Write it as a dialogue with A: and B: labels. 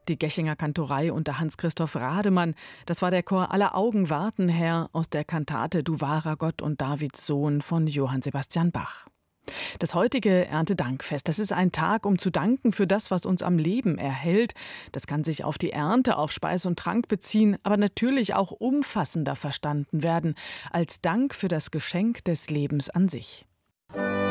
A: Die Geschinger Kantorei unter Hans-Christoph Rademann. Das war der Chor Aller Augen warten, Herr, aus der Kantate Du wahrer Gott und Davids Sohn von Johann Sebastian Bach. Das heutige Erntedankfest, das ist ein Tag, um zu danken für das, was uns am Leben erhält. Das kann sich auf die Ernte, auf Speis und Trank beziehen, aber natürlich auch umfassender verstanden werden, als Dank für das Geschenk des Lebens an sich.